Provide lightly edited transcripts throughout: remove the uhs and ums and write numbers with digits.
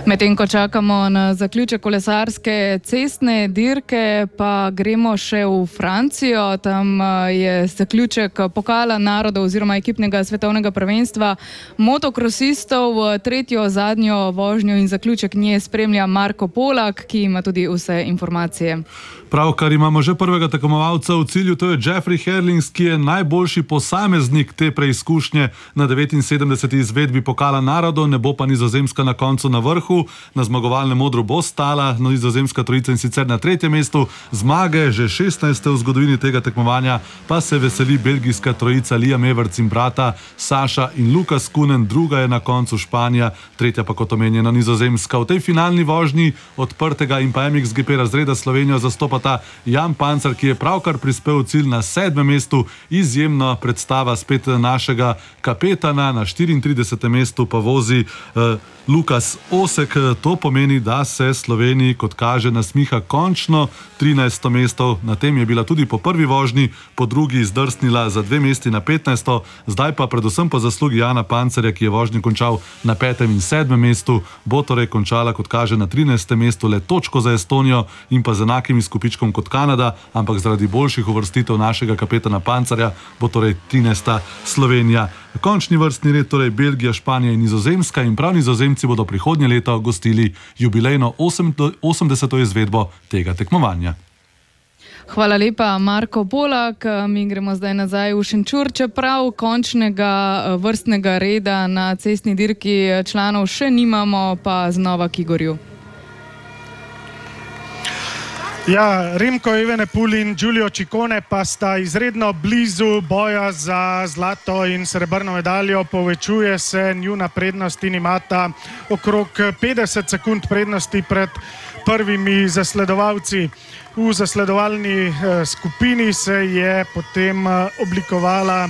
Medtem ko čakamo na zaključek kolesarske cestne dirke, pa gremo še v Francijo. Tam je zaključek pokala narodov oziroma ekipnega svetovnega prvenstva motokrosistov. Tretjo, zadnjo vožnjo in zaključek nje spremlja Marko Polak, ki ima tudi vse informacije. Pravkar imamo že prvega tekmovalca v cilju, to je Jeffrey Herlings, ki je najboljši posameznik te preizkušnje na 79. izvedbi pokala narodov, ne bo pa Nizozemska na koncu na vrhu. Na zmagovalnem odru bo stala nizozemska trojica in sicer na 3. mestu. Zmage, že 16. v zgodovini tega tekmovanja, pa se veseli belgijska trojica Liam Everts in brata Saša in Lukas Kunen, druga je na koncu Španija, tretja pa kot omenjena Nizozemska. V tej finalni vožnji odprtega in pa MXGP razreda Slovenijo zastopata Jan Pancar, ki je pravkar prispel v cilj na 7. mestu. Izjemna predstava spet našega kapetana, na 34. mestu pa vozi Lukas Osek. To pomeni, da se Sloveniji, kot kaže, nasmiha končno 13. mesto. Na tem je bila tudi po prvi vožnji, po drugi zdrsnila za 2 mesti na 15. Zdaj pa predvsem po zaslugi Jana Pancarja, ki je vožnji končal na 5. in 7. mestu, bo torej končala, kot kaže, na 13. mestu, le točko za Estonijo in pa z enakim izkupičkom kot Kanada, ampak zaradi boljših uvrstitev našega kapetana Pancarja bo torej 13. Slovenija. Končni vrstni red, torej Belgija, Španija in Nizozemska, in prav Nizozemci bodo prihodnje leto gostili jubilejno 80. izvedbo tega tekmovanja. Hvala lepa, Marko Polak. Mi gremo zdaj nazaj v Šenčur, čeprav končnega vrstnega reda na cestni dirki članov še nimamo, pa znova k Igorju. Ja, Remko Evenepoel in Giulio Ciccone pa sta izredno blizu boja za zlato in srebrno medaljo. Povečuje se njuna prednost in imata okrog 50 sekund prednosti pred prvimi zasledovalci. V zasledovalni skupini se je potem oblikovala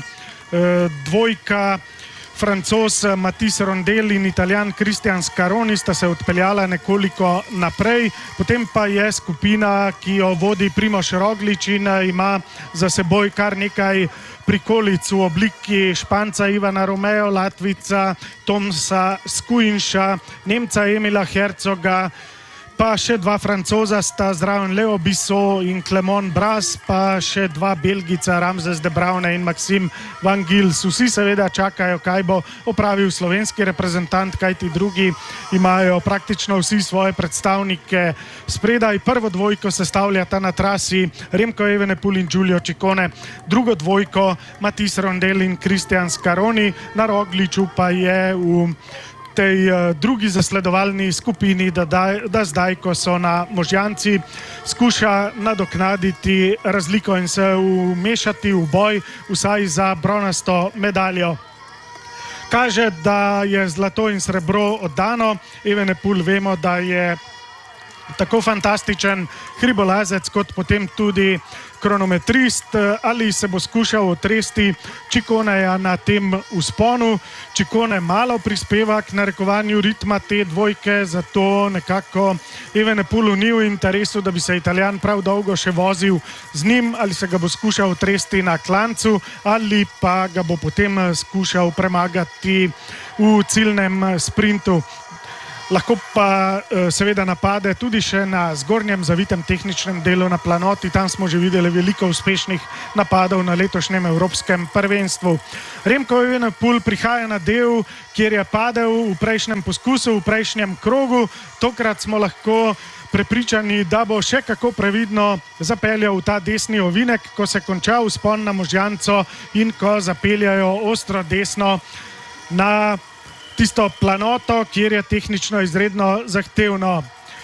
dvojka. Francoz Mathieu Rondeau in Italijan Cristian Scaroni sta se odpeljala nekoliko naprej, potem pa je skupina, ki jo vodi Primož Roglič in ima za seboj kar nekaj prikolic v obliki Španca Ivana Romeo, Latvica Tomsa Skujinša, Nemca Emila Herzoga, pa še 2 Francoza sta zraven, Leo Bissot in Clement Bras, pa še 2 Belgica, Ramses de Braune in Maxim Van Gils. Vsi seveda čakajo, kaj bo opravil slovenski reprezentant, kajti drugi imajo praktično vsi svoje predstavnike spredaj. Prvo dvojko sestavljata na trasi Remko Evenepoel in Giulio Ciccone, drugo dvojko Mathieu Rondeau in Cristian Scaroni, na Rogliču pa je v tej drugi zasledovalni skupini, da zdaj, ko so na Možjanci, skuša nadoknaditi razliko in se vmešati v boj vsaj za bronasto medaljo. Kaže, da je zlato in srebro oddano. Evenepoel vemo, da je tako fantastičen hribolazec kot potem tudi kronometrist. Ali se bo skušal otresti Cicconeja na tem vzponu? Ciccone malo prispeva k narekovanju ritma te dvojke, zato nekako Evenepoelu ni v interesu, da bi se Italijan prav dolgo še vozil z njim, ali se ga bo skušal otresti na klancu, ali pa ga bo potem skušal premagati v ciljnem sprintu. Lahko pa seveda napade tudi še na zgornjem zavitem tehničnem delu na planoti. Tam smo že videli veliko uspešnih napadov na letošnjem evropskem prvenstvu. Remko Evenepoel prihaja na del, kjer je padel v prejšnjem poskusu, v prejšnjem krogu. Tokrat smo lahko prepričani, da bo še kako previdno zapeljal v ta desni ovinek, ko se konča vzpon na Možjanco in ko zapeljajo ostro desno na tisto planoto, kjer je tehnično izredno zahtevno.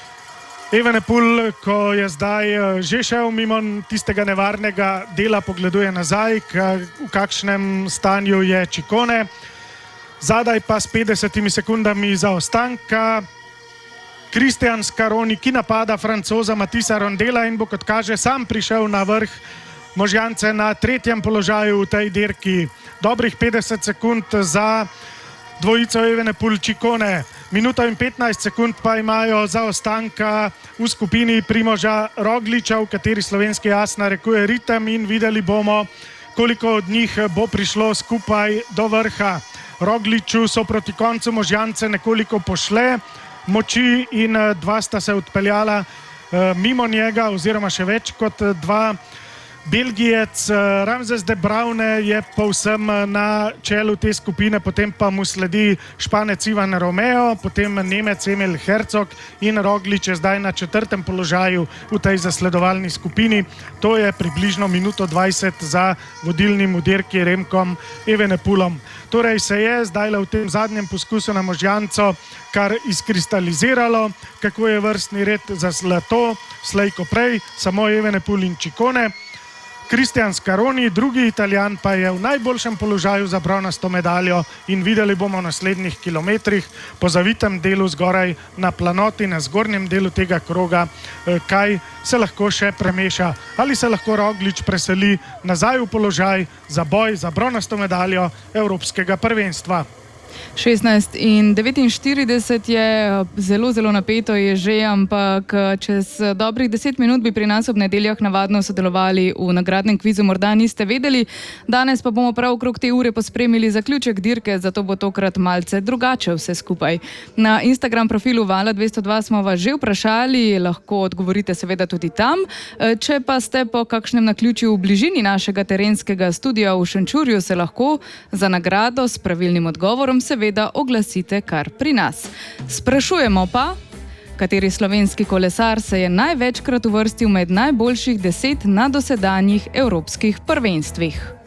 Evenepoel, ko je zdaj že šel mimo tistega nevarnega dela, pogleduje nazaj, v kakšnem stanju je Ciccone. Zadaj pa s 50 sekundami zaostanka Cristian Scaroni, ki napada Francoza Mathiesa Rondeaua in bo, kot kaže, sam prišel na vrh Možjance na 3. položaju v tej dirki. Dobrih 50 sekund za dvojico Evenepoel Ciccone. Minuto in 15 sekund pa imajo zaostanka v skupini Primoža Rogliča, v kateri slovenski as narekuje ritem, in videli bomo, koliko od njih bo prišlo skupaj do vrha. Rogliču so proti koncu Možjance nekoliko pošle, moči in dva sta se odpeljala mimo njega, oziroma še več kot dva. Belgijec Ramses de Bruyne je povsem na čelu te skupine, potem pa mu sledi Španec Ivan Romeo, potem Nemec Emil Herzog in Roglič je zdaj na 4. položaju v tej zasledovalni skupini. To je približno minuto 20 za vodilnim v dirki Remkom Evenepoelom. Torej se je zdaj v tem zadnjem poskusu na Možganco kar izkristaliziralo, kako je vrstni red za zlato, slej ko prej, samo Evenepoel in Ciccone. Cristian Scaroni, drugi Italijan, pa je v najboljšem položaju za bronasto medaljo in videli bomo v naslednjih kilometrih po zavitem delu zgoraj na planoti, na zgornjem delu tega kroga, kaj se lahko še premeša. Ali se lahko Roglič preseli nazaj v položaj za boj za bronasto medaljo Evropskega prvenstva. 16:49 je zelo napeto je že, ampak čez dobrih 10 minut bi pri nas ob nedeljah navadno sodelovali v nagradnem kvizu, morda niste vedeli. Danes pa bomo prav okrog te ure pospremili zaključek dirke, zato bo tokrat malce drugače vse skupaj. Na Instagram profilu Vala 202 smo vas že vprašali, lahko odgovorite seveda tudi tam. Če pa ste po kakšnem naključju v bližini našega terenskega studia v Šenčurju, se lahko za nagrado s pravilnim odgovorom seveda oglasite kar pri nas. Sprašujemo pa, kateri slovenski kolesar se je največkrat uvrstil med najboljših 10 na dosedanjih evropskih prvenstvih.